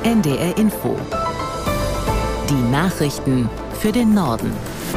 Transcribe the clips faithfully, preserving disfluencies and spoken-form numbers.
N D R Info. Die Nachrichten für den Norden.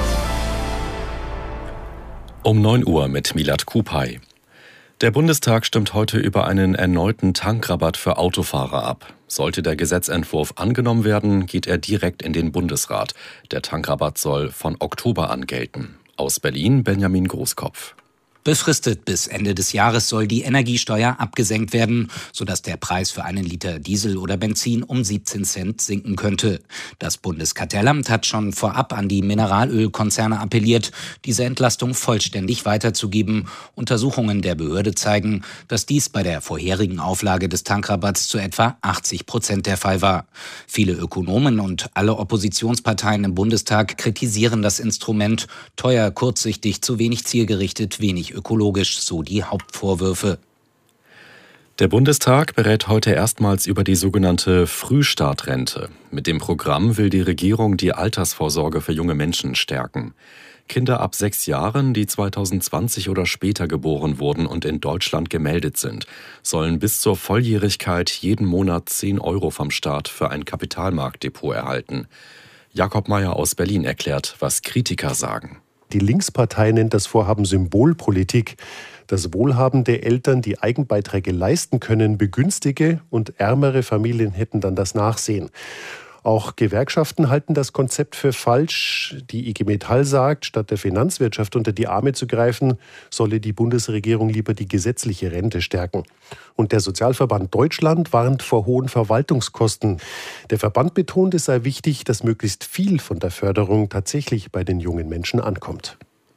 Um neun Uhr mit Milad Kupay. Der Bundestag stimmt heute über einen erneuten Tankrabatt für Autofahrer ab. Sollte der Gesetzentwurf angenommen werden, geht er direkt in den Bundesrat. Der Tankrabatt soll von Oktober an gelten. Aus Berlin Benjamin Großkopf. Befristet bis Ende des Jahres soll die Energiesteuer abgesenkt werden, sodass der Preis für einen Liter Diesel oder Benzin um siebzehn Cent sinken könnte. Das Bundeskartellamt hat schon vorab an die Mineralölkonzerne appelliert, diese Entlastung vollständig weiterzugeben. Untersuchungen der Behörde zeigen, dass dies bei der vorherigen Auflage des Tankrabatts zu etwa achtzig Prozent der Fall war. Viele Ökonomen und alle Oppositionsparteien im Bundestag kritisieren das Instrument. Teuer, kurzsichtig, zu wenig zielgerichtet, wenig ökologisch, so die Hauptvorwürfe. Der Bundestag berät heute erstmals über die sogenannte Frühstartrente. Mit dem Programm will die Regierung die Altersvorsorge für junge Menschen stärken. Kinder ab sechs Jahren, die zweitausendzwanzig oder später geboren wurden und in Deutschland gemeldet sind, sollen bis zur Volljährigkeit jeden Monat zehn Euro vom Staat für ein Kapitalmarktdepot erhalten. Jakob Mayer aus Berlin erklärt, was Kritiker sagen. Die Linkspartei nennt das Vorhaben Symbolpolitik, dass wohlhabende Eltern, die Eigenbeiträge leisten können, begünstige und ärmere Familien hätten dann das Nachsehen. Auch Gewerkschaften halten das Konzept für falsch. Die I G Metall sagt, statt der Finanzwirtschaft unter die Arme zu greifen, solle die Bundesregierung lieber die gesetzliche Rente stärken. Und der Sozialverband Deutschland warnt vor hohen Verwaltungskosten. Der Verband betont, es sei wichtig, dass möglichst viel von der Förderung tatsächlich bei den jungen Menschen ankommt.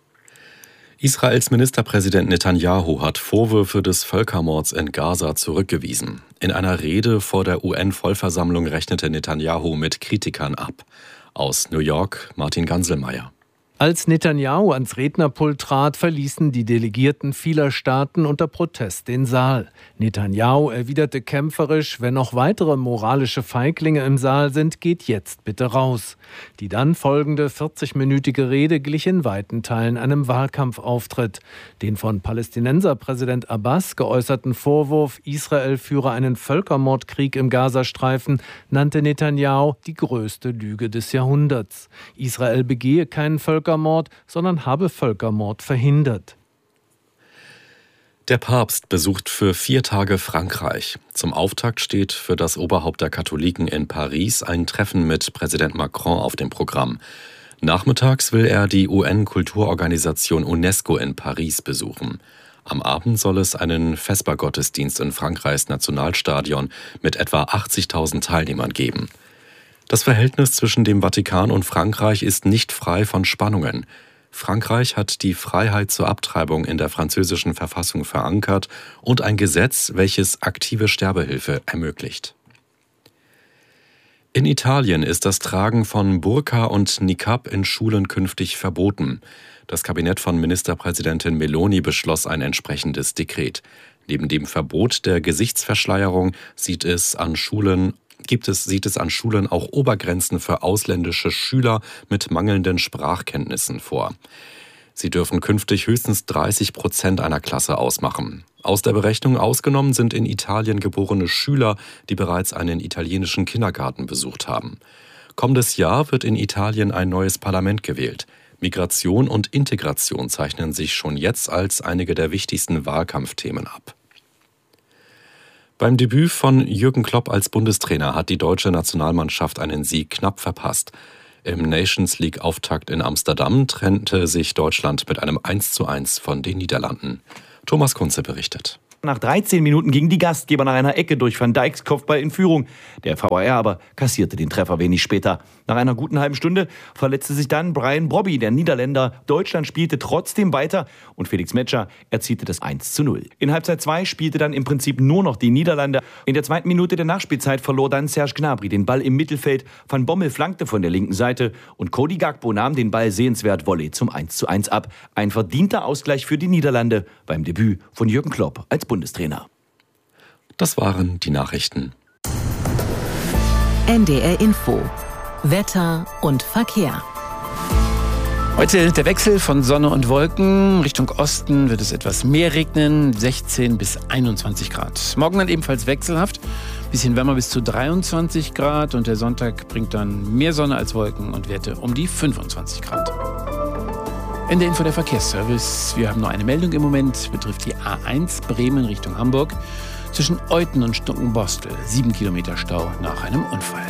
Israels Ministerpräsident Netanyahu hat Vorwürfe des Völkermords in Gaza zurückgewiesen. In einer Rede vor der U N-Vollversammlung rechnete Netanyahu mit Kritikern ab. Aus New York Martin Ganselmeier. Als Netanyahu ans Rednerpult trat, verließen die Delegierten vieler Staaten unter Protest den Saal. Netanyahu erwiderte kämpferisch, wenn noch weitere moralische Feiglinge im Saal sind, geht jetzt bitte raus. Die dann folgende vierzigminütige Rede glich in weiten Teilen einem Wahlkampfauftritt. Den von Palästinenserpräsident Abbas geäußerten Vorwurf, Israel führe einen Völkermordkrieg im Gazastreifen, nannte Netanyahu die größte Lüge des Jahrhunderts. Israel begehe keinen Völkermord, sondern habe Völkermord verhindert. Der Papst besucht für vier Tage Frankreich. Zum Auftakt steht für das Oberhaupt der Katholiken in Paris ein Treffen mit Präsident Macron auf dem Programm. Nachmittags will er die U N-Kulturorganisation UNESCO in Paris besuchen. Am Abend soll es einen Vespergottesdienst in Frankreichs Nationalstadion mit etwa achtzigtausend Teilnehmern geben. Das Verhältnis zwischen dem Vatikan und Frankreich ist nicht frei von Spannungen. Frankreich hat die Freiheit zur Abtreibung in der französischen Verfassung verankert und ein Gesetz, welches aktive Sterbehilfe ermöglicht. In Italien ist das Tragen von Burka und Niqab in Schulen künftig verboten. Das Kabinett von Ministerpräsidentin Meloni beschloss ein entsprechendes Dekret. Neben dem Verbot der Gesichtsverschleierung sieht es an Schulen Gibt es, sieht es an Schulen auch Obergrenzen für ausländische Schüler mit mangelnden Sprachkenntnissen vor. Sie dürfen künftig höchstens dreißig Prozent einer Klasse ausmachen. Aus der Berechnung ausgenommen sind in Italien geborene Schüler, die bereits einen italienischen Kindergarten besucht haben. Kommendes Jahr wird in Italien ein neues Parlament gewählt. Migration und Integration zeichnen sich schon jetzt als einige der wichtigsten Wahlkampfthemen ab. Beim Debüt von Jürgen Klopp als Bundestrainer hat die deutsche Nationalmannschaft einen Sieg knapp verpasst. Im Nations League-Auftakt in Amsterdam trennte sich Deutschland mit einem eins zu eins von den Niederlanden. Thomas Kunze berichtet. Nach dreizehn Minuten gingen die Gastgeber nach einer Ecke durch Van Dijks Kopfball in Führung. Der V A R aber kassierte den Treffer wenig später. Nach einer guten halben Stunde verletzte sich dann Brian Brobby, der Niederländer. Deutschland spielte trotzdem weiter und Felix Metscher erzielte das eins zu null. In Halbzeit zwei spielte dann im Prinzip nur noch die Niederlande. In der zweiten Minute der Nachspielzeit verlor dann Serge Gnabry den Ball im Mittelfeld. Van Bommel flankte von der linken Seite und Cody Gakpo nahm den Ball sehenswert Volley zum eins zu eins ab. Ein verdienter Ausgleich für die Niederlande beim Debüt von Jürgen Klopp als Bundestrainer. Das waren die Nachrichten. N D R Info. Wetter und Verkehr. Heute der Wechsel von Sonne und Wolken. Richtung Osten wird es etwas mehr regnen, sechzehn bis einundzwanzig Grad. Morgen dann ebenfalls wechselhaft. Bisschen wärmer bis zu dreiundzwanzig Grad und der Sonntag bringt dann mehr Sonne als Wolken und Werte um die fünfundzwanzig Grad. In der Info der Verkehrsservice. Wir haben noch eine Meldung im Moment, betrifft die A eins Bremen Richtung Hamburg. Zwischen Euthen und Stuckenbostel, sieben Kilometer Stau nach einem Unfall.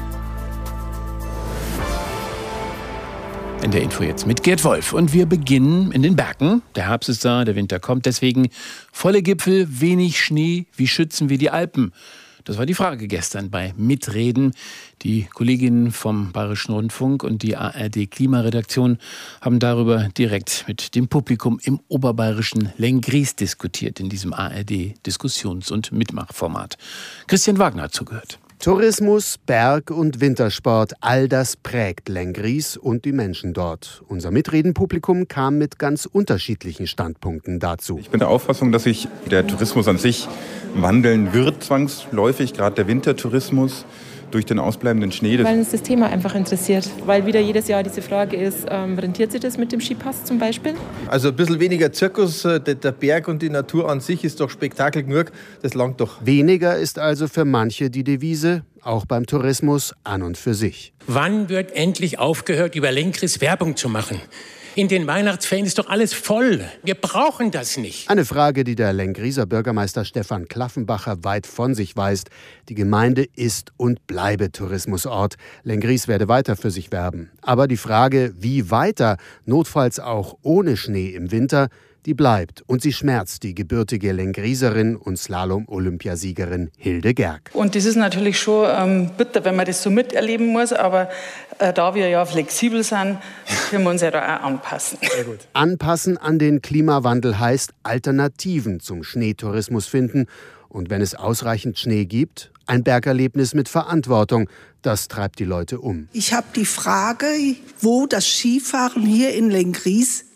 In der Info jetzt mit Gerd Wolf. Und wir beginnen in den Bergen. Der Herbst ist da, der Winter kommt. Deswegen volle Gipfel, wenig Schnee. Wie schützen wir die Alpen? Das war die Frage gestern bei Mitreden. Die Kolleginnen vom Bayerischen Rundfunk und die A R D-Klimaredaktion haben darüber direkt mit dem Publikum im oberbayerischen Lenggries diskutiert, in diesem A R D-Diskussions- und Mitmachformat. Christian Wagner hat zugehört. Tourismus, Berg- und Wintersport, all das prägt Lenggries und die Menschen dort. Unser Mitredenpublikum kam mit ganz unterschiedlichen Standpunkten dazu. Ich bin der Auffassung, dass sich der Tourismus an sich wandeln wird, zwangsläufig, gerade der Wintertourismus durch den ausbleibenden Schnee. Weil uns das Thema einfach interessiert, weil wieder jedes Jahr diese Frage ist, ähm, rentiert sich das mit dem Skipass zum Beispiel? Also ein bisschen weniger Zirkus, der Berg und die Natur an sich ist doch Spektakel genug, das langt doch. Weniger ist also für manche die Devise, auch beim Tourismus an und für sich. Wann wird endlich aufgehört, über Lenggries Werbung zu machen? In den Weihnachtsferien ist doch alles voll. Wir brauchen das nicht. Eine Frage, die der Lenggriser Bürgermeister Stefan Klaffenbacher weit von sich weist. Die Gemeinde ist und bleibe Tourismusort. Lenggries werde weiter für sich werben. Aber die Frage, wie weiter, notfalls auch ohne Schnee im Winter, die bleibt und sie schmerzt die gebürtige Lenggriserin und Slalom-Olympiasiegerin Hilde Gerg. Und das ist natürlich schon ähm, bitter, wenn man das so miterleben muss, aber äh, da wir ja flexibel sind, können wir uns ja da auch anpassen. Sehr gut. Anpassen an den Klimawandel heißt Alternativen zum Schneetourismus finden und wenn es ausreichend Schnee gibt, ein Bergerlebnis mit Verantwortung. Das treibt die Leute um. Ich habe die Frage, wo das Skifahren hier in Lenggries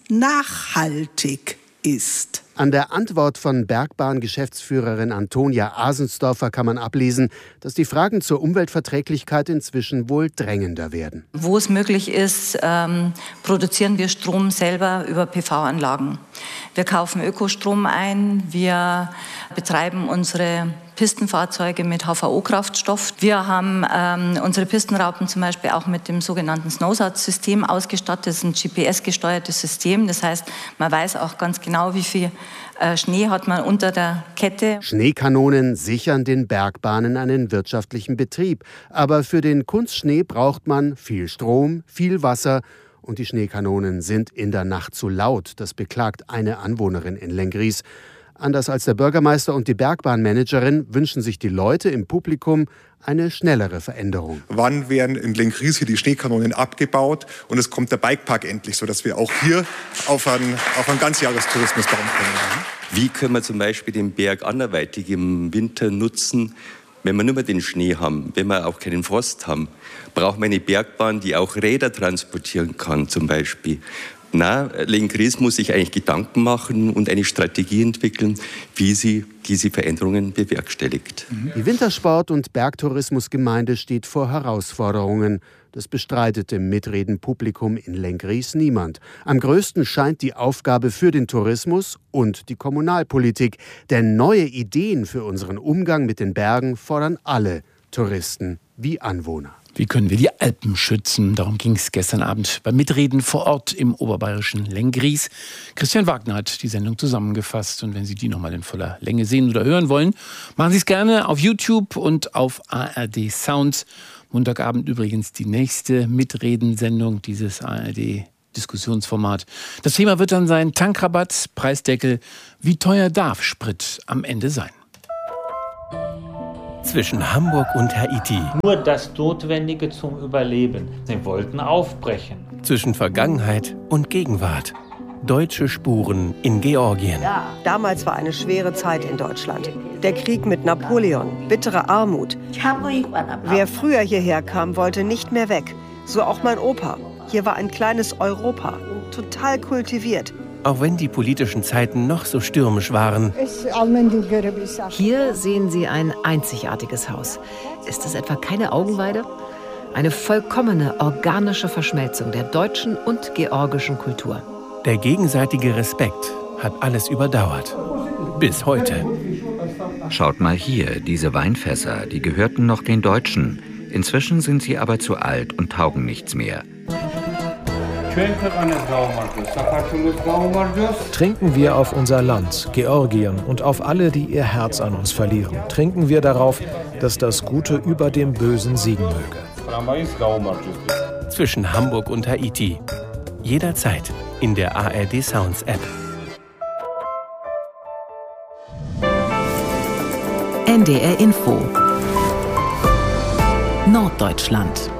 nachhaltig ist. An der Antwort von Bergbahn-Geschäftsführerin Antonia Asensdorfer kann man ablesen, dass die Fragen zur Umweltverträglichkeit inzwischen wohl drängender werden. Wo es möglich ist, ähm, produzieren wir Strom selber über P V-Anlagen. Wir kaufen Ökostrom ein, wir betreiben unsere Pistenfahrzeuge mit H V O-Kraftstoff. Wir haben ähm, unsere Pistenraupen zum Beispiel auch mit dem sogenannten Snowsat-System ausgestattet. Das ist ein G P S-gesteuertes System. Das heißt, man weiß auch ganz genau, wie viel äh, Schnee hat man unter der Kette. Schneekanonen sichern den Bergbahnen einen wirtschaftlichen Betrieb. Aber für den Kunstschnee braucht man viel Strom, viel Wasser. Und die Schneekanonen sind in der Nacht zu laut. Das beklagt eine Anwohnerin in Lenggries. Anders als der Bürgermeister und die Bergbahnmanagerin wünschen sich die Leute im Publikum eine schnellere Veränderung. Wann werden in Lenggries hier die Schneekanonen abgebaut und es kommt der Bikepark endlich, sodass wir auch hier auf einen, auf einen Ganzjahrestourismus bauen können. Wie können wir zum Beispiel den Berg anderweitig im Winter nutzen, wenn wir nur mehr den Schnee haben, wenn wir auch keinen Frost haben? Brauchen wir eine Bergbahn, die auch Räder transportieren kann zum Beispiel? Na, Lenggries muss sich eigentlich Gedanken machen und eine Strategie entwickeln, wie sie diese Veränderungen bewerkstelligt. Die Wintersport- und Bergtourismusgemeinde steht vor Herausforderungen. Das bestreitet im Mitredenpublikum in Lenggries niemand. Am größten scheint die Aufgabe für den Tourismus und die Kommunalpolitik. Denn neue Ideen für unseren Umgang mit den Bergen fordern alle Touristen wie Anwohner. Wie können wir die Alpen schützen? Darum ging es gestern Abend beim Mitreden vor Ort im oberbayerischen Lenggries. Christian Wagner hat die Sendung zusammengefasst. Und wenn Sie die nochmal in voller Länge sehen oder hören wollen, machen Sie es gerne auf YouTube und auf A R D Sounds. Montagabend übrigens die nächste Mitreden-Sendung dieses A R D-Diskussionsformat. Das Thema wird dann sein Tankrabatt, Preisdeckel. Wie teuer darf Sprit am Ende sein? Zwischen Hamburg und Haiti. Nur das Notwendige zum Überleben. Sie wollten aufbrechen. Zwischen Vergangenheit und Gegenwart. Deutsche Spuren in Georgien. Ja, damals war eine schwere Zeit in Deutschland. Der Krieg mit Napoleon, bittere Armut. Wer früher hierher kam, wollte nicht mehr weg. So auch mein Opa. Hier war ein kleines Europa, total kultiviert. Auch wenn die politischen Zeiten noch so stürmisch waren. Hier sehen Sie ein einzigartiges Haus. Ist es etwa keine Augenweide? Eine vollkommene organische Verschmelzung der deutschen und georgischen Kultur. Der gegenseitige Respekt hat alles überdauert. Bis heute. Schaut mal hier, diese Weinfässer, die gehörten noch den Deutschen. Inzwischen sind sie aber zu alt und taugen nichts mehr. Trinken wir auf unser Land, Georgien, und auf alle, die ihr Herz an uns verlieren. Trinken wir darauf, dass das Gute über dem Bösen siegen möge. Zwischen Hamburg und Haiti. Jederzeit in der A R D Sounds App. N D R Info Norddeutschland.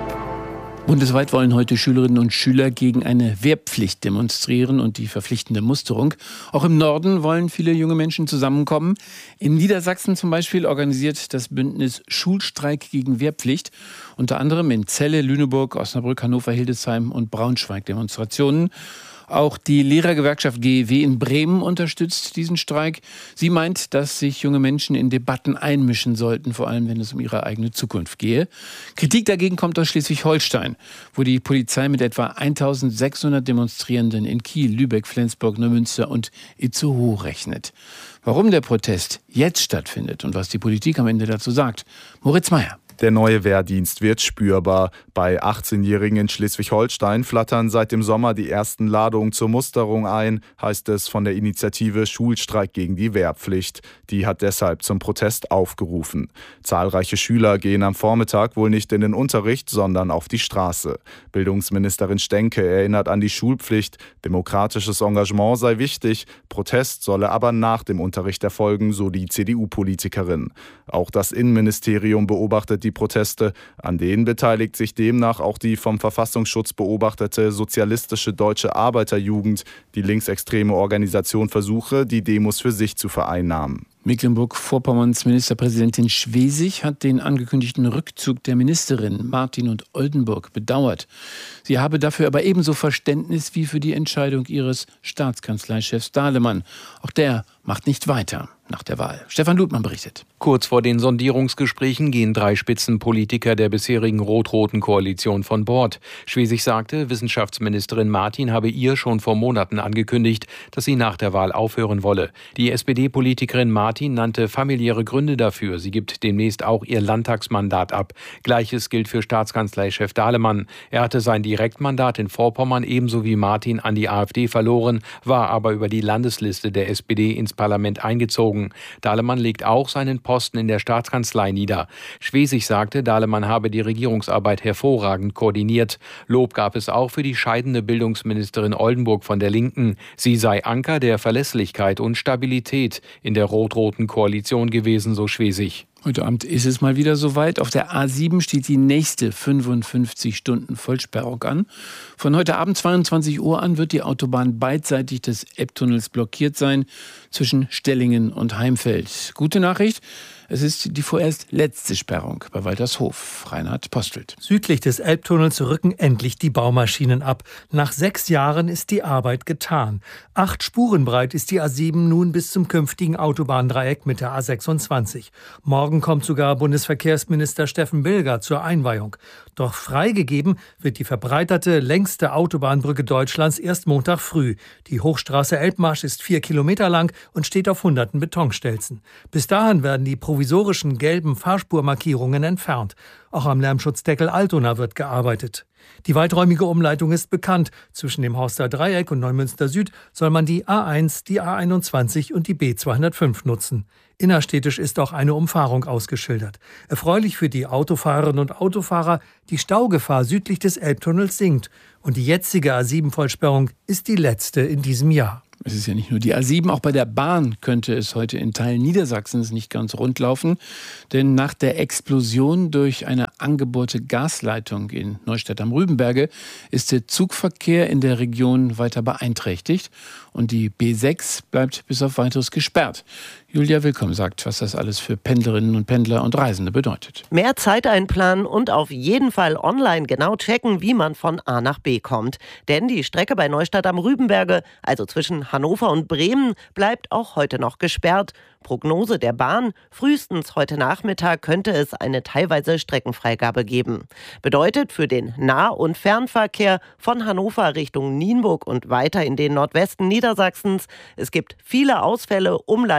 Bundesweit wollen heute Schülerinnen und Schüler gegen eine Wehrpflicht demonstrieren und die verpflichtende Musterung. Auch im Norden wollen viele junge Menschen zusammenkommen. In Niedersachsen zum Beispiel organisiert das Bündnis Schulstreik gegen Wehrpflicht unter anderem in Celle, Lüneburg, Osnabrück, Hannover, Hildesheim und Braunschweig Demonstrationen. Auch die Lehrergewerkschaft G E W in Bremen unterstützt diesen Streik. Sie meint, dass sich junge Menschen in Debatten einmischen sollten, vor allem wenn es um ihre eigene Zukunft gehe. Kritik dagegen kommt aus Schleswig-Holstein, wo die Polizei mit etwa eintausendsechshundert Demonstrierenden in Kiel, Lübeck, Flensburg, Neumünster und Itzehoe rechnet. Warum der Protest jetzt stattfindet und was die Politik am Ende dazu sagt, Moritz Meyer. Der neue Wehrdienst wird spürbar. Bei achtzehnjährigen in Schleswig-Holstein flattern seit dem Sommer die ersten Ladungen zur Musterung ein, heißt es von der Initiative Schulstreik gegen die Wehrpflicht. Die hat deshalb zum Protest aufgerufen. Zahlreiche Schüler gehen am Vormittag wohl nicht in den Unterricht, sondern auf die Straße. Bildungsministerin Stenke erinnert an die Schulpflicht. Demokratisches Engagement sei wichtig, Protest solle aber nach dem Unterricht erfolgen, so die C D U-Politikerin. Auch das Innenministerium beobachtet die Proteste. An denen beteiligt sich demnach auch die vom Verfassungsschutz beobachtete Sozialistische Deutsche Arbeiterjugend. Die linksextreme Organisation versuche, die Demos für sich zu vereinnahmen. Mecklenburg-Vorpommerns Ministerpräsidentin Schwesig hat den angekündigten Rückzug der Ministerin Martin und Oldenburg bedauert. Sie habe dafür aber ebenso Verständnis wie für die Entscheidung ihres Staatskanzleichefs Dahlemann. Auch der macht nicht weiter nach der Wahl. Stefan Ludmann berichtet. Kurz vor den Sondierungsgesprächen gehen drei Spitzenpolitiker der bisherigen rot-roten Koalition von Bord. Schwesig sagte, Wissenschaftsministerin Martin habe ihr schon vor Monaten angekündigt, dass sie nach der Wahl aufhören wolle. Die S P D-Politikerin Martin nannte familiäre Gründe dafür. Sie gibt demnächst auch ihr Landtagsmandat ab. Gleiches gilt für Staatskanzleichef Dahlemann. Er hatte sein Direktmandat in Vorpommern ebenso wie Martin an die AfD verloren, war aber über die Landesliste der S P D ins Parlament eingezogen. Dahlemann legt auch seinen Posten in der Staatskanzlei nieder. Schwesig sagte, Dahlemann habe die Regierungsarbeit hervorragend koordiniert. Lob gab es auch für die scheidende Bildungsministerin Oldenburg von der Linken. Sie sei Anker der Verlässlichkeit und Stabilität in der rot-roten Koalition gewesen, so Schwesig. Heute Abend ist es mal wieder soweit. Auf der A sieben steht die nächste fünfundfünfzig Stunden Vollsperrung an. Von heute Abend zweiundzwanzig Uhr an wird die Autobahn beidseitig des Elbtunnels blockiert sein zwischen Stellingen und Heimfeld. Gute Nachricht, es ist die vorerst letzte Sperrung bei Waltershof. Reinhard Postelt. Südlich des Elbtunnels rücken endlich die Baumaschinen ab. Nach sechs Jahren ist die Arbeit getan. Acht Spuren breit ist die A sieben nun bis zum künftigen Autobahndreieck mit der A sechsundzwanzig. Morgen kommt sogar Bundesverkehrsminister Steffen Bilger zur Einweihung. Doch freigegeben wird die verbreiterte, längste Autobahnbrücke Deutschlands erst Montag früh. Die Hochstraße Elbmarsch ist vier Kilometer lang und steht auf hunderten Betonstelzen. Bis dahin werden die provisorischen gelben Fahrspurmarkierungen entfernt. Auch am Lärmschutzdeckel Altona wird gearbeitet. Die weiträumige Umleitung ist bekannt. Zwischen dem Horster Dreieck und Neumünster Süd soll man die A eins, die A einundzwanzig und die B zweihundertfünf nutzen. Innerstädtisch ist auch eine Umfahrung ausgeschildert. Erfreulich für die Autofahrerinnen und Autofahrer, die Staugefahr südlich des Elbtunnels sinkt. Und die jetzige A sieben Vollsperrung ist die letzte in diesem Jahr. Es ist ja nicht nur die A sieben, auch bei der Bahn könnte es heute in Teilen Niedersachsens nicht ganz rund laufen. Denn nach der Explosion durch eine angebohrte Gasleitung in Neustadt am Rübenberge ist der Zugverkehr in der Region weiter beeinträchtigt. Und die B sechs bleibt bis auf Weiteres gesperrt. Julia Willkomm sagt, was das alles für Pendlerinnen und Pendler und Reisende bedeutet. Mehr Zeit einplanen und auf jeden Fall online genau checken, wie man von A nach B kommt. Denn die Strecke bei Neustadt am Rübenberge, also zwischen Hannover und Bremen, bleibt auch heute noch gesperrt. Prognose der Bahn: frühestens heute Nachmittag könnte es eine teilweise Streckenfreigabe geben. Bedeutet für den Nah- und Fernverkehr von Hannover Richtung Nienburg und weiter in den Nordwesten Niedersachsens, es gibt viele Ausfälle, Umleitungen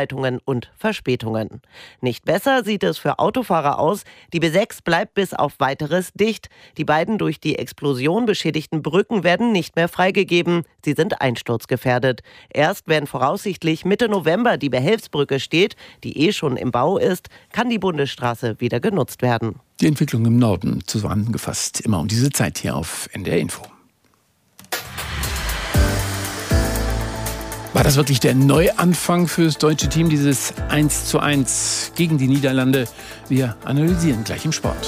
und Verspätungen. Nicht besser sieht es für Autofahrer aus. Die B sechs bleibt bis auf Weiteres dicht. Die beiden durch die Explosion beschädigten Brücken werden nicht mehr freigegeben. Sie sind einsturzgefährdet. Erst wenn voraussichtlich Mitte November die Behelfsbrücke steht, die eh schon im Bau ist, kann die Bundesstraße wieder genutzt werden. Die Entwicklung im Norden zusammengefasst immer um diese Zeit hier auf N D R Info. War das wirklich der Neuanfang für das deutsche Team, dieses eins zu eins gegen die Niederlande? Wir analysieren gleich im Sport.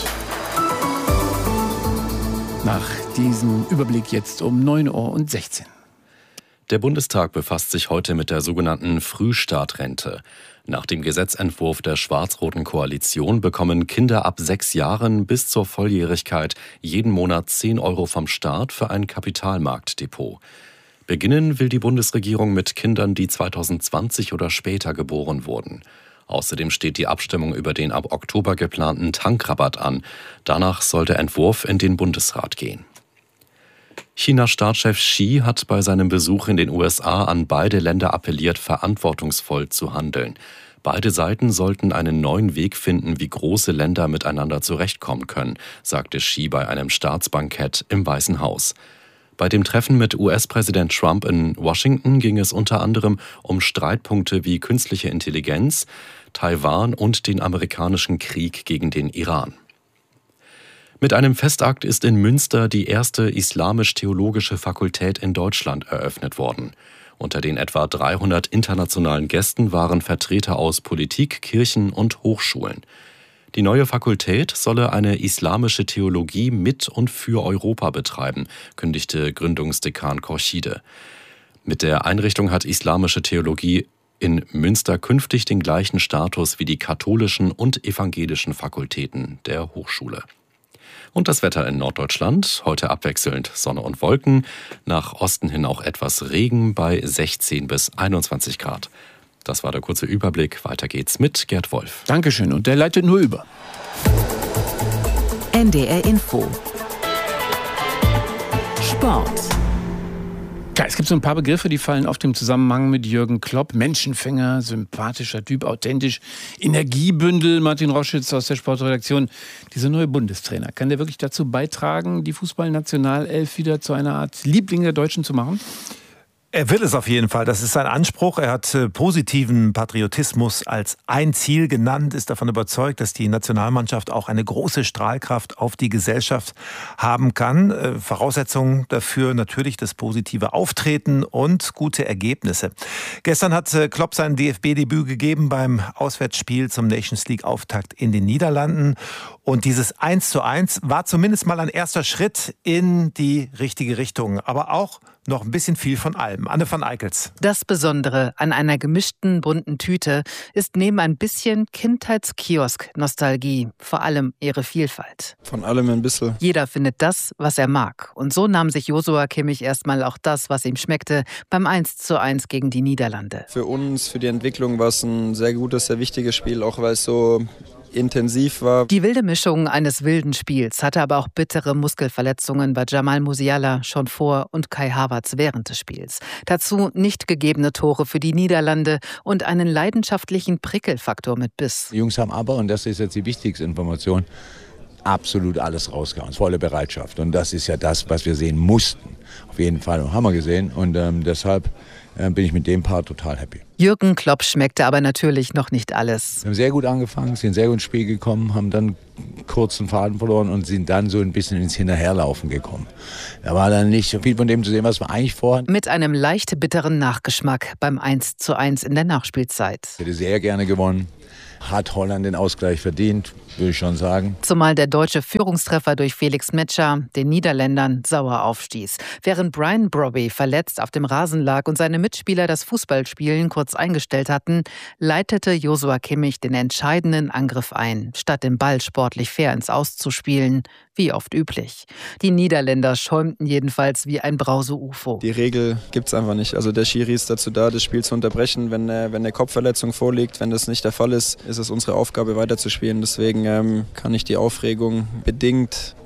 Nach diesem Überblick jetzt um neun Uhr sechzehn. Der Bundestag befasst sich heute mit der sogenannten Frühstartrente. Nach dem Gesetzentwurf der schwarz-roten Koalition bekommen Kinder ab sechs Jahren bis zur Volljährigkeit jeden Monat zehn Euro vom Staat für ein Kapitalmarktdepot. Beginnen will die Bundesregierung mit Kindern, die zweitausendzwanzig oder später geboren wurden. Außerdem steht die Abstimmung über den ab Oktober geplanten Tankrabatt an. Danach soll der Entwurf in den Bundesrat gehen. Chinas Staatschef Xi hat bei seinem Besuch in den U S A an beide Länder appelliert, verantwortungsvoll zu handeln. Beide Seiten sollten einen neuen Weg finden, wie große Länder miteinander zurechtkommen können, sagte Xi bei einem Staatsbankett im Weißen Haus. Bei dem Treffen mit U S-Präsident Trump in Washington ging es unter anderem um Streitpunkte wie künstliche Intelligenz, Taiwan und den amerikanischen Krieg gegen den Iran. Mit einem Festakt ist in Münster die erste islamisch-theologische Fakultät in Deutschland eröffnet worden. Unter den etwa dreihundert internationalen Gästen waren Vertreter aus Politik, Kirchen und Hochschulen. Die neue Fakultät solle eine islamische Theologie mit und für Europa betreiben, kündigte Gründungsdekan Korschide. Mit der Einrichtung hat islamische Theologie in Münster künftig den gleichen Status wie die katholischen und evangelischen Fakultäten der Hochschule. Und das Wetter in Norddeutschland, heute abwechselnd Sonne und Wolken, nach Osten hin auch etwas Regen bei sechzehn bis einundzwanzig Grad. Das war der kurze Überblick. Weiter geht's mit Gerd Wolf. Dankeschön. Und der leitet nur über. N D R Info. Sport. Ja, es gibt so ein paar Begriffe, die fallen oft im Zusammenhang mit Jürgen Klopp. Menschenfänger, sympathischer Typ, authentisch, Energiebündel. Martin Roschitz aus der Sportredaktion. Dieser neue Bundestrainer, kann der wirklich dazu beitragen, die Fußballnationalelf wieder zu einer Art Liebling der Deutschen zu machen? Er will es auf jeden Fall. Das ist sein Anspruch. Er hat äh, positiven Patriotismus als ein Ziel genannt, ist davon überzeugt, dass die Nationalmannschaft auch eine große Strahlkraft auf die Gesellschaft haben kann. Äh, Voraussetzung dafür natürlich das positive Auftreten und gute Ergebnisse. Gestern hat äh, Klopp sein D F B-Debüt gegeben beim Auswärtsspiel zum Nations League-Auftakt in den Niederlanden. Und dieses eins zu eins war zumindest mal ein erster Schritt in die richtige Richtung. Aber auch noch ein bisschen viel von allem. Anne van Eickels. Das Besondere an einer gemischten, bunten Tüte ist neben ein bisschen Kindheitskiosk-Nostalgie vor allem ihre Vielfalt. Von allem ein bisschen. Jeder findet das, was er mag. Und so nahm sich Joshua Kimmich erstmal auch das, was ihm schmeckte, beim eins zu eins gegen die Niederlande. Für uns, für die Entwicklung war es ein sehr gutes, sehr wichtiges Spiel, auch weil es so intensiv war. Die wilde Mischung eines wilden Spiels hatte aber auch bittere Muskelverletzungen bei Jamal Musiala schon vor und Kai Havertz während des Spiels. Dazu nicht gegebene Tore für die Niederlande und einen leidenschaftlichen Prickelfaktor mit Biss. Die Jungs haben aber, und das ist jetzt die wichtigste Information, absolut alles rausgehauen, volle Bereitschaft. Und das ist ja das, was wir sehen mussten. Auf jeden Fall haben wir gesehen und ähm, deshalb äh, bin ich mit dem Part total happy. Jürgen Klopp schmeckte aber natürlich noch nicht alles. Wir haben sehr gut angefangen, sind sehr gut ins Spiel gekommen, haben dann kurzen Faden verloren und sind dann so ein bisschen ins Hinterherlaufen gekommen. Da war dann nicht so viel von dem zu sehen, was wir eigentlich vorhatten. Mit einem leicht bitteren Nachgeschmack beim eins zu eins in der Nachspielzeit. Ich hätte sehr gerne gewonnen. Hat Holland den Ausgleich verdient, würde ich schon sagen. Zumal der deutsche Führungstreffer durch Felix Metscher den Niederländern sauer aufstieß. Während Brian Brobby verletzt auf dem Rasen lag und seine Mitspieler das Fußballspielen kurz eingestellt hatten, leitete Joshua Kimmich den entscheidenden Angriff ein, statt den Ball sportlich fair ins Aus zu spielen, wie oft üblich. Die Niederländer schäumten jedenfalls wie ein Brause-U F O. Die Regel gibt's einfach nicht. Also der Schiri ist dazu da, das Spiel zu unterbrechen. Wenn, äh, wenn eine Kopfverletzung vorliegt, wenn das nicht der Fall ist, ist es unsere Aufgabe weiterzuspielen. Deswegen ähm, kann ich die Aufregung bedingt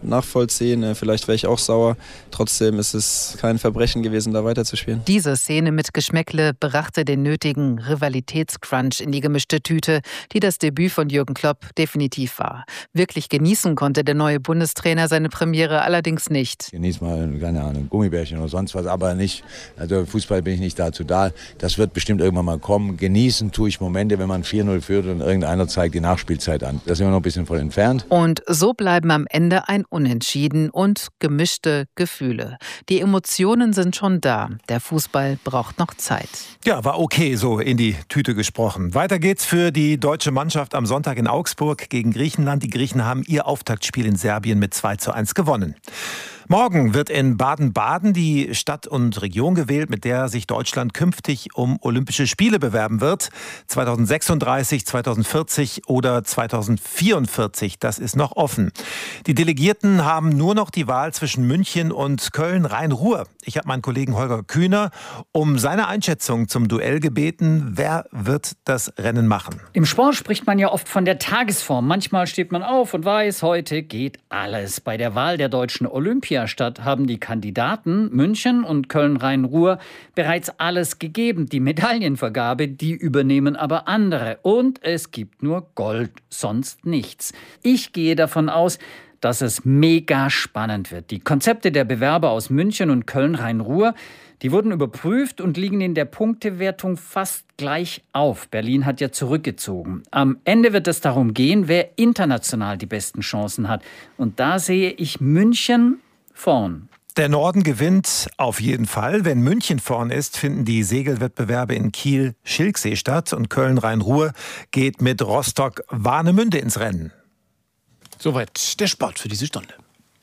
nachvollziehen. Vielleicht wäre ich auch sauer. Trotzdem ist es kein Verbrechen gewesen, da weiterzuspielen. Diese Szene mit Geschmäckle brachte den nötigen Rivalitätscrunch in die gemischte Tüte, die das Debüt von Jürgen Klopp definitiv war. Wirklich genießen konnte der neue Bundestrainer seine Premiere allerdings nicht. Genieß mal, keine Ahnung, Gummibärchen oder sonst was, aber nicht, also Fußball bin ich nicht dazu da. Das wird bestimmt irgendwann mal kommen. Genießen tue ich Momente, wenn man vier null führt und irgendeiner zeigt die Nachspielzeit an. Da sind wir noch ein bisschen voll entfernt. Und so bleiben am Ende ein Unentschieden und gemischte Gefühle. Die Emotionen sind schon da. Der Fußball braucht noch Zeit. Ja, war okay, so in die Tüte gesprochen. Weiter geht's für die deutsche Mannschaft am Sonntag in Augsburg gegen Griechenland. Die Griechen haben ihr Auftaktspiel in Serbien mit zwei zu eins gewonnen. Morgen wird in Baden-Baden die Stadt und Region gewählt, mit der sich Deutschland künftig um Olympische Spiele bewerben wird. zweitausendsechsunddreißig, zweitausendvierzig oder zweitausendvierundvierzig, das ist noch offen. Die Delegierten haben nur noch die Wahl zwischen München und Köln-Rhein-Ruhr. Ich habe meinen Kollegen Holger Kühner um seine Einschätzung zum Duell gebeten. Wer wird das Rennen machen? Im Sport spricht man ja oft von der Tagesform. Manchmal steht man auf und weiß, heute geht alles. Bei der Wahl der deutschen Olympiastadt haben die Kandidaten München und Köln-Rhein-Ruhr bereits alles gegeben. Die Medaillenvergabe, die übernehmen aber andere. Und es gibt nur Gold, sonst nichts. Ich gehe davon aus, dass es mega spannend wird. Die Konzepte der Bewerber aus München und Köln-Rhein-Ruhr, die wurden überprüft und liegen in der Punktewertung fast gleich auf. Berlin hat ja zurückgezogen. Am Ende wird es darum gehen, wer international die besten Chancen hat. Und da sehe ich München vorn. Der Norden gewinnt auf jeden Fall. Wenn München vorn ist, finden die Segelwettbewerbe in Kiel-Schilksee statt. Und Köln-Rhein-Ruhr geht mit Rostock-Warnemünde ins Rennen. Soweit der Sport für diese Stunde.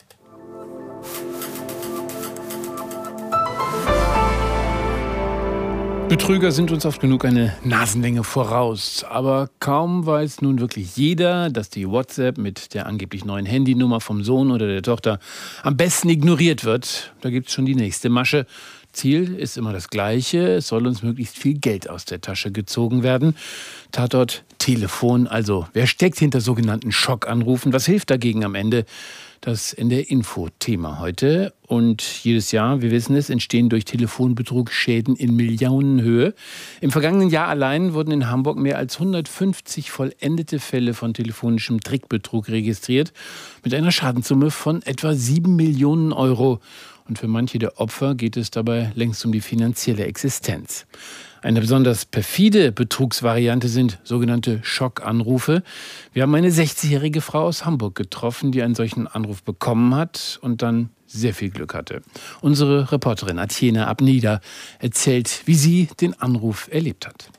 Betrüger sind uns oft genug eine Nasenlänge voraus. Aber kaum weiß nun wirklich jeder, dass die WhatsApp mit der angeblich neuen Handynummer vom Sohn oder der Tochter am besten ignoriert wird. Da gibt es schon die nächste Masche. Ziel ist immer das gleiche. Es soll uns möglichst viel Geld aus der Tasche gezogen werden. Tatort Telefon. Also, wer steckt hinter sogenannten Schockanrufen? Was hilft dagegen am Ende? Das in der Info-Thema heute. Und jedes Jahr, wir wissen es, entstehen durch Telefonbetrug Schäden in Millionenhöhe. Im vergangenen Jahr allein wurden in Hamburg mehr als hundertfünfzig vollendete Fälle von telefonischem Trickbetrug registriert. Mit einer Schadenssumme von etwa sieben Millionen Euro. Und für manche der Opfer geht es dabei längst um die finanzielle Existenz. Eine besonders perfide Betrugsvariante sind sogenannte Schockanrufe. Wir haben eine sechzigjährige Frau aus Hamburg getroffen, die einen solchen Anruf bekommen hat und dann sehr viel Glück hatte. Unsere Reporterin Atiene Abnieder erzählt, wie sie den Anruf erlebt hat.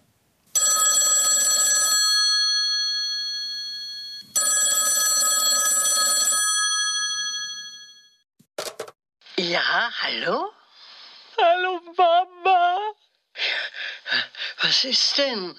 Ja, hallo? Hallo, Mama. Was ist denn?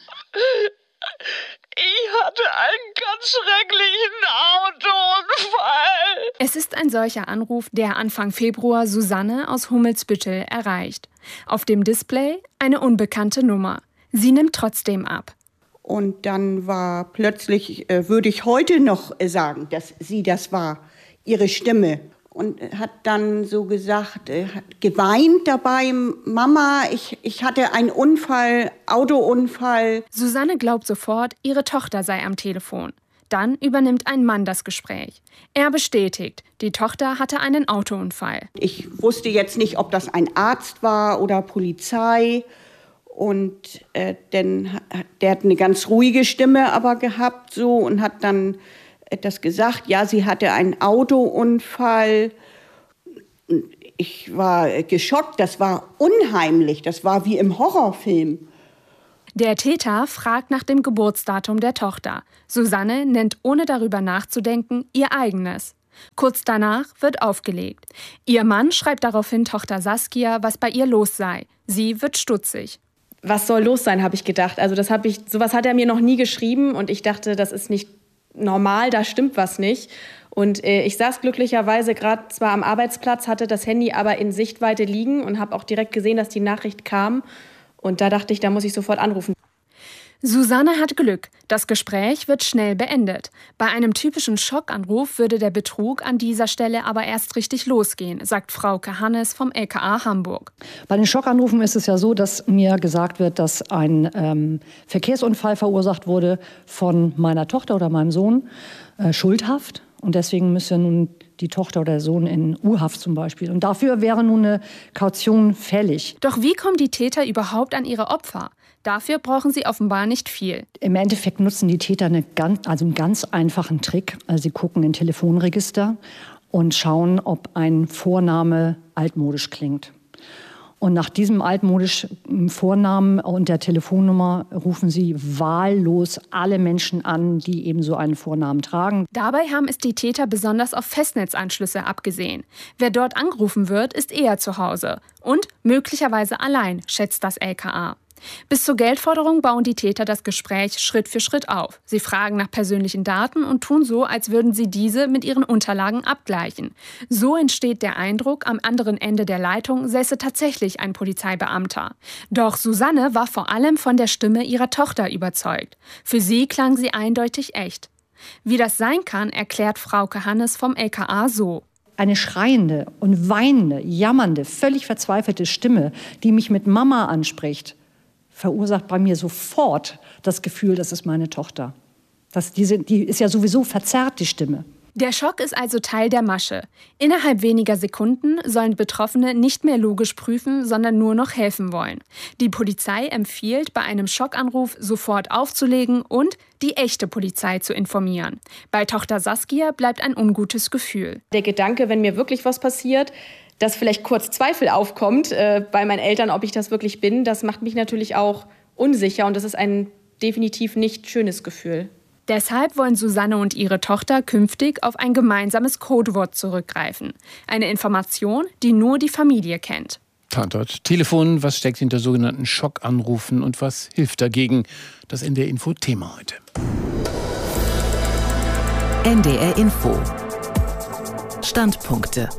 Ich hatte einen ganz schrecklichen Autounfall. Es ist ein solcher Anruf, der Anfang Februar Susanne aus Hummelsbüttel erreicht. Auf dem Display eine unbekannte Nummer. Sie nimmt trotzdem ab. Und dann war plötzlich, äh, würde ich heute noch sagen, dass sie das war, ihre Stimme. Und hat dann so gesagt, äh, hat geweint dabei, Mama, ich, ich hatte einen Unfall, Autounfall. Susanne glaubt sofort, ihre Tochter sei am Telefon. Dann übernimmt ein Mann das Gespräch. Er bestätigt, die Tochter hatte einen Autounfall. Ich wusste jetzt nicht, ob das ein Arzt war oder Polizei. Und äh, denn, der hat eine ganz ruhige Stimme aber gehabt so und hat dann das gesagt, ja, sie hatte einen Autounfall. Ich war geschockt, das war unheimlich, das war wie im Horrorfilm. Der Täter fragt nach dem Geburtsdatum der Tochter. Susanne nennt, ohne darüber nachzudenken, ihr eigenes. Kurz danach wird aufgelegt. Ihr Mann schreibt daraufhin Tochter Saskia, was bei ihr los sei. Sie wird stutzig. Was soll los sein, habe ich gedacht. Also das habe ich, sowas hat er mir noch nie geschrieben und ich dachte, das ist nicht normal, da stimmt was nicht. Und äh, ich saß glücklicherweise gerade zwar am Arbeitsplatz, hatte das Handy aber in Sichtweite liegen und habe auch direkt gesehen, dass die Nachricht kam. Und da dachte ich, da muss ich sofort anrufen. Susanne hat Glück. Das Gespräch wird schnell beendet. Bei einem typischen Schockanruf würde der Betrug an dieser Stelle aber erst richtig losgehen, sagt Frauke Hannes vom L K A Hamburg. Bei den Schockanrufen ist es ja so, dass mir gesagt wird, dass ein ähm, Verkehrsunfall verursacht wurde von meiner Tochter oder meinem Sohn, äh, schuldhaft. Und deswegen müsse nun die Tochter oder der Sohn in U-Haft zum Beispiel. Und dafür wäre nun eine Kaution fällig. Doch wie kommen die Täter überhaupt an ihre Opfer? Dafür brauchen sie offenbar nicht viel. Im Endeffekt nutzen die Täter eine ganz, also einen ganz einfachen Trick. Also sie gucken in Telefonregister und schauen, ob ein Vorname altmodisch klingt. Und nach diesem altmodischen Vornamen und der Telefonnummer rufen sie wahllos alle Menschen an, die eben so einen Vornamen tragen. Dabei haben es die Täter besonders auf Festnetzanschlüsse abgesehen. Wer dort angerufen wird, ist eher zu Hause und möglicherweise allein, schätzt das L K A. Bis zur Geldforderung bauen die Täter das Gespräch Schritt für Schritt auf. Sie fragen nach persönlichen Daten und tun so, als würden sie diese mit ihren Unterlagen abgleichen. So entsteht der Eindruck, am anderen Ende der Leitung säße tatsächlich ein Polizeibeamter. Doch Susanne war vor allem von der Stimme ihrer Tochter überzeugt. Für sie klang sie eindeutig echt. Wie das sein kann, erklärt Frauke Hannes vom L K A so. Eine schreiende und weinende, jammernde, völlig verzweifelte Stimme, die mich mit Mama anspricht, verursacht bei mir sofort das Gefühl, das ist meine Tochter. Das, diese, die ist ja sowieso verzerrt, die Stimme. Der Schock ist also Teil der Masche. Innerhalb weniger Sekunden sollen Betroffene nicht mehr logisch prüfen, sondern nur noch helfen wollen. Die Polizei empfiehlt, bei einem Schockanruf sofort aufzulegen und die echte Polizei zu informieren. Bei Tochter Saskia bleibt ein ungutes Gefühl. Der Gedanke, wenn mir wirklich was passiert, dass vielleicht kurz Zweifel aufkommt äh, bei meinen Eltern, ob ich das wirklich bin, das macht mich natürlich auch unsicher und das ist ein definitiv nicht schönes Gefühl. Deshalb wollen Susanne und ihre Tochter künftig auf ein gemeinsames Codewort zurückgreifen. Eine Information, die nur die Familie kennt. Tatort Telefon, was steckt hinter sogenannten Schockanrufen und was hilft dagegen? Das N D R Info Thema heute. N D R Info. Standpunkte.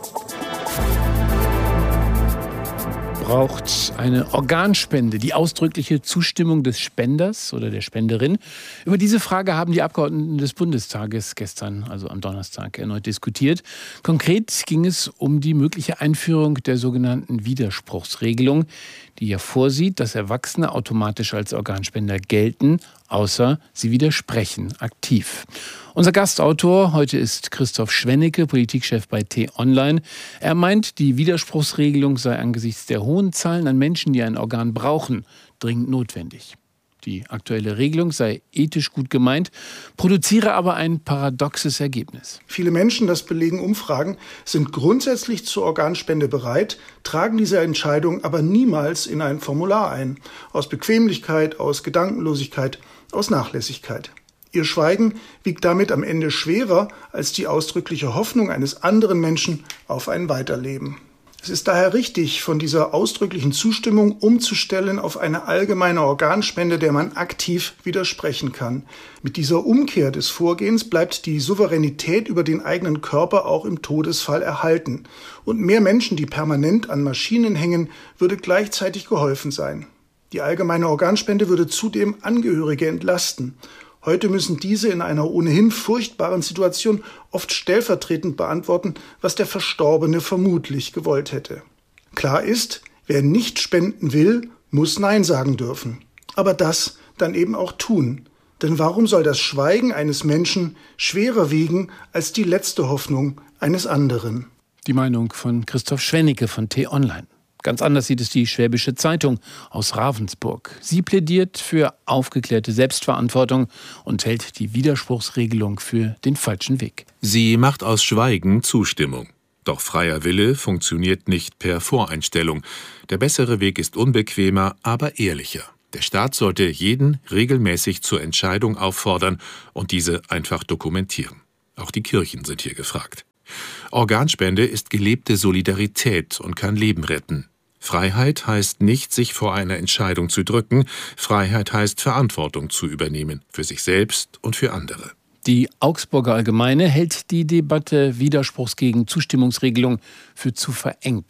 Braucht eine Organspende die ausdrückliche Zustimmung des Spenders oder der Spenderin? Über diese Frage haben die Abgeordneten des Bundestages gestern, also am Donnerstag, erneut diskutiert. Konkret ging es um die mögliche Einführung der sogenannten Widerspruchsregelung, die ja vorsieht, dass Erwachsene automatisch als Organspender gelten, außer sie widersprechen aktiv. Unser Gastautor heute ist Christoph Schwennecke, Politikchef bei T-Online. Er meint, die Widerspruchsregelung sei angesichts der hohen Zahlen an Menschen, die ein Organ brauchen, dringend notwendig. Die aktuelle Regelung sei ethisch gut gemeint, produziere aber ein paradoxes Ergebnis. Viele Menschen, das belegen Umfragen, sind grundsätzlich zur Organspende bereit, tragen diese Entscheidung aber niemals in ein Formular ein. Aus Bequemlichkeit, aus Gedankenlosigkeit, aus Nachlässigkeit. Ihr Schweigen wiegt damit am Ende schwerer als die ausdrückliche Hoffnung eines anderen Menschen auf ein Weiterleben. Es ist daher richtig, von dieser ausdrücklichen Zustimmung umzustellen auf eine allgemeine Organspende, der man aktiv widersprechen kann. Mit dieser Umkehr des Vorgehens bleibt die Souveränität über den eigenen Körper auch im Todesfall erhalten. Und mehr Menschen, die permanent an Maschinen hängen, würde gleichzeitig geholfen sein. Die allgemeine Organspende würde zudem Angehörige entlasten. Heute müssen diese in einer ohnehin furchtbaren Situation oft stellvertretend beantworten, was der Verstorbene vermutlich gewollt hätte. Klar ist, wer nicht spenden will, muss Nein sagen dürfen. Aber das dann eben auch tun. Denn warum soll das Schweigen eines Menschen schwerer wiegen als die letzte Hoffnung eines anderen? Die Meinung von Christoph Schwennecke von T-Online. Ganz anders sieht es die Schwäbische Zeitung aus Ravensburg. Sie plädiert für aufgeklärte Selbstverantwortung und hält die Widerspruchsregelung für den falschen Weg. Sie macht aus Schweigen Zustimmung. Doch freier Wille funktioniert nicht per Voreinstellung. Der bessere Weg ist unbequemer, aber ehrlicher. Der Staat sollte jeden regelmäßig zur Entscheidung auffordern und diese einfach dokumentieren. Auch die Kirchen sind hier gefragt. Organspende ist gelebte Solidarität und kann Leben retten. Freiheit heißt nicht, sich vor einer Entscheidung zu drücken. Freiheit heißt, Verantwortung zu übernehmen, für sich selbst und für andere. Die Augsburger Allgemeine hält die Debatte Widerspruchs gegen Zustimmungsregelung für zu verengt.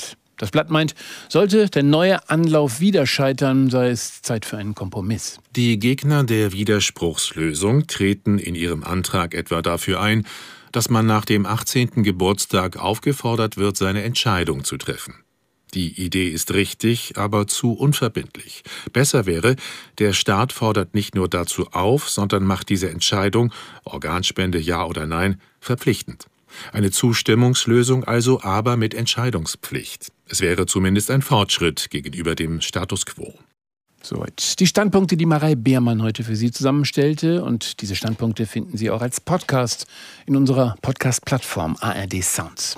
Das Blatt meint, sollte der neue Anlauf wieder scheitern, sei es Zeit für einen Kompromiss. Die Gegner der Widerspruchslösung treten in ihrem Antrag etwa dafür ein, dass man nach dem achtzehnten Geburtstag aufgefordert wird, seine Entscheidung zu treffen. Die Idee ist richtig, aber zu unverbindlich. Besser wäre, der Staat fordert nicht nur dazu auf, sondern macht diese Entscheidung, Organspende ja oder nein, verpflichtend. Eine Zustimmungslösung also, aber mit Entscheidungspflicht. Es wäre zumindest ein Fortschritt gegenüber dem Status quo. Soweit die Standpunkte, die Marei Beermann heute für Sie zusammenstellte. Und diese Standpunkte finden Sie auch als Podcast in unserer Podcast-Plattform A R D Sounds.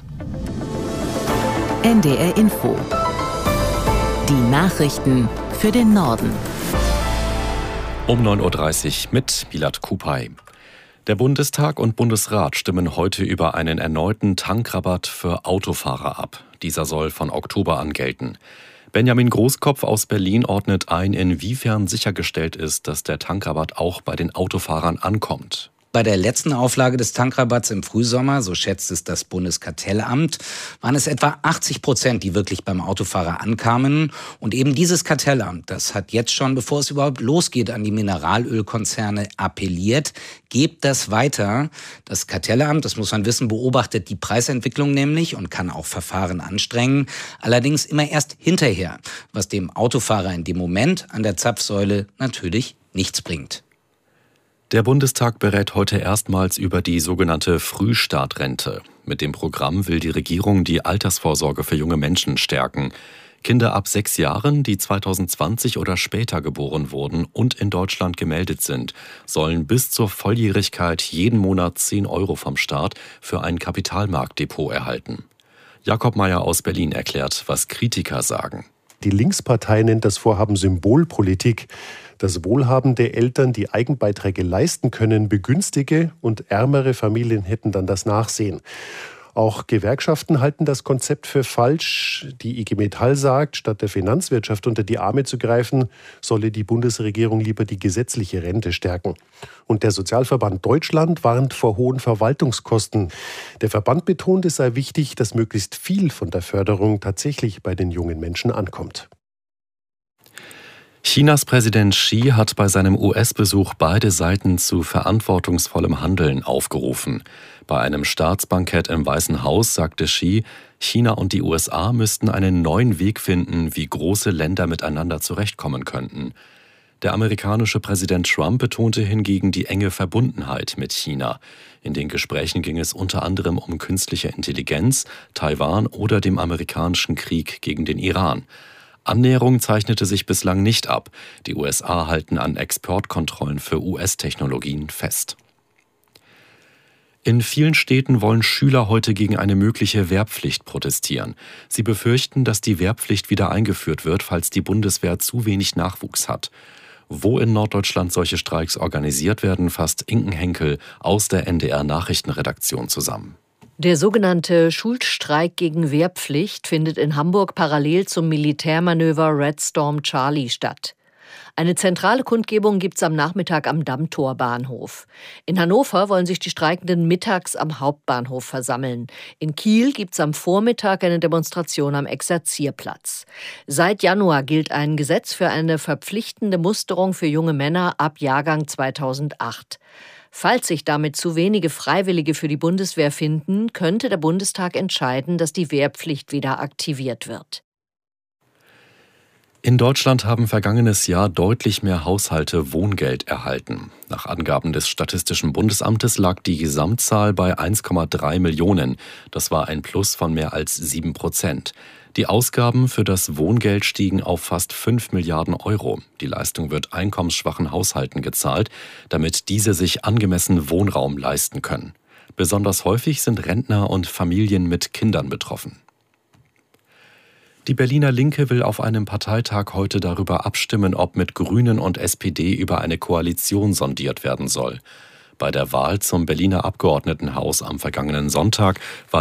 N D R Info. Die Nachrichten für den Norden. Um neun Uhr dreißig mit Bilad Kupay. Der Bundestag und Bundesrat stimmen heute über einen erneuten Tankrabatt für Autofahrer ab. Dieser soll von Oktober an gelten. Benjamin Großkopf aus Berlin ordnet ein, inwiefern sichergestellt ist, dass der Tankrabatt auch bei den Autofahrern ankommt. Bei der letzten Auflage des Tankrabatts im Frühsommer, so schätzt es das Bundeskartellamt, waren es etwa achtzig Prozent, die wirklich beim Autofahrer ankamen. Und eben dieses Kartellamt, das hat jetzt schon, bevor es überhaupt losgeht, an die Mineralölkonzerne appelliert. Gebt das weiter. Das Kartellamt, das muss man wissen, beobachtet die Preisentwicklung nämlich und kann auch Verfahren anstrengen. Allerdings immer erst hinterher, was dem Autofahrer in dem Moment an der Zapfsäule natürlich nichts bringt. Der Bundestag berät heute erstmals über die sogenannte Frühstartrente. Mit dem Programm will die Regierung die Altersvorsorge für junge Menschen stärken. Kinder ab sechs Jahren, die zweitausendzwanzig oder später geboren wurden und in Deutschland gemeldet sind, sollen bis zur Volljährigkeit jeden Monat zehn Euro vom Staat für ein Kapitalmarktdepot erhalten. Jakob Mayer aus Berlin erklärt, was Kritiker sagen. Die Linkspartei nennt das Vorhaben Symbolpolitik. Dass wohlhabende Eltern die Eigenbeiträge leisten können, begünstige und ärmere Familien hätten dann das Nachsehen. Auch Gewerkschaften halten das Konzept für falsch. Die I G Metall sagt, statt der Finanzwirtschaft unter die Arme zu greifen, solle die Bundesregierung lieber die gesetzliche Rente stärken. Und der Sozialverband Deutschland warnt vor hohen Verwaltungskosten. Der Verband betont, es sei wichtig, dass möglichst viel von der Förderung tatsächlich bei den jungen Menschen ankommt. Chinas Präsident Xi hat bei seinem U S-Besuch beide Seiten zu verantwortungsvollem Handeln aufgerufen. Bei einem Staatsbankett im Weißen Haus sagte Xi, China und die U S A müssten einen neuen Weg finden, wie große Länder miteinander zurechtkommen könnten. Der amerikanische Präsident Trump betonte hingegen die enge Verbundenheit mit China. In den Gesprächen ging es unter anderem um künstliche Intelligenz, Taiwan oder dem amerikanischen Krieg gegen den Iran. Annäherung zeichnete sich bislang nicht ab. Die U S A halten an Exportkontrollen für U S-Technologien fest. In vielen Städten wollen Schüler heute gegen eine mögliche Wehrpflicht protestieren. Sie befürchten, dass die Wehrpflicht wieder eingeführt wird, falls die Bundeswehr zu wenig Nachwuchs hat. Wo in Norddeutschland solche Streiks organisiert werden, fasst Inken Henkel aus der N D R-Nachrichtenredaktion zusammen. Der sogenannte Schulstreik gegen Wehrpflicht findet in Hamburg parallel zum Militärmanöver Red Storm Charlie statt. Eine zentrale Kundgebung gibt's am Nachmittag am Dammtorbahnhof. In Hannover wollen sich die Streikenden mittags am Hauptbahnhof versammeln. In Kiel gibt's am Vormittag eine Demonstration am Exerzierplatz. Seit Januar gilt ein Gesetz für eine verpflichtende Musterung für junge Männer ab Jahrgang zweitausendacht. Falls sich damit zu wenige Freiwillige für die Bundeswehr finden, könnte der Bundestag entscheiden, dass die Wehrpflicht wieder aktiviert wird. In Deutschland haben vergangenes Jahr deutlich mehr Haushalte Wohngeld erhalten. Nach Angaben des Statistischen Bundesamtes lag die Gesamtzahl bei eins Komma drei Millionen. Das war ein Plus von mehr als sieben Prozent. Die Ausgaben für das Wohngeld stiegen auf fast fünf Milliarden Euro. Die Leistung wird einkommensschwachen Haushalten gezahlt, damit diese sich angemessen Wohnraum leisten können. Besonders häufig sind Rentner und Familien mit Kindern betroffen. Die Berliner Linke will auf einem Parteitag heute darüber abstimmen, ob mit Grünen und S P D über eine Koalition sondiert werden soll. Bei der Wahl zum Berliner Abgeordnetenhaus am vergangenen Sonntag war